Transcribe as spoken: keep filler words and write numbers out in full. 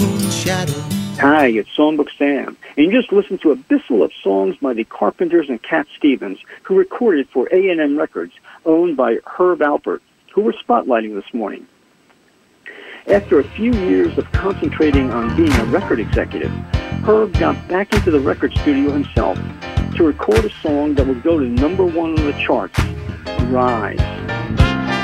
moon shadow. Hi, it's Songbook Sam, and you just listened to a bissel of songs by the Carpenters and Cat Stevens, who recorded for A and M Records, owned by Herb Alpert, who we're spotlighting this morning. After a few years of concentrating on being a record executive, Herb got back into the record studio himself to record a song that would go to number one on the charts, Rise.